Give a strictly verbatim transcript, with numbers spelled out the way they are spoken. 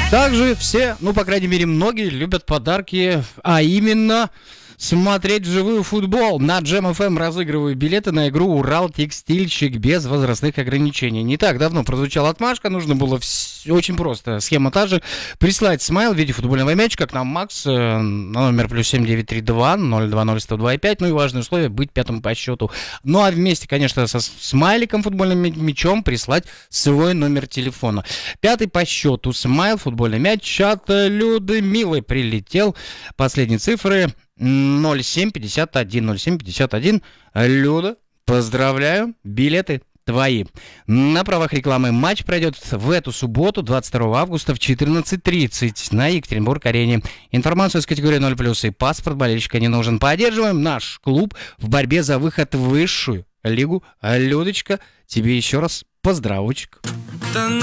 Также все, ну, по крайней мере, многие любят подарки, а именно смотреть вживую футбол. На Джем эф эм разыгрываю билеты на игру «Урал Текстильщик» без возрастных ограничений. Не так давно прозвучала отмашка, нужно было вс- очень просто. Схема та же. Прислать смайл в виде футбольного мячика к нам Макс э, на номер плюс семь девять три два ноль два ноль сто два пять. Ну и важное условие — быть пятым по счету. Ну а вместе, конечно, со смайликом футбольным мячом прислать свой номер телефона. Пятый по счету смайл, футбольный мяч от Людмилы прилетел. Последние цифры ноль семь пятьдесят один. ноль семь пятьдесят один. Люда, поздравляю, билеты твои. На правах рекламы матч пройдет в эту субботу, двадцать второго августа в четырнадцать тридцать на Екатеринбург-арене. Информацию с категории ноль плюс и паспорт болельщика не нужен. Поддерживаем наш клуб в борьбе за выход в высшую лигу. Людочка, тебе еще раз поздравочек.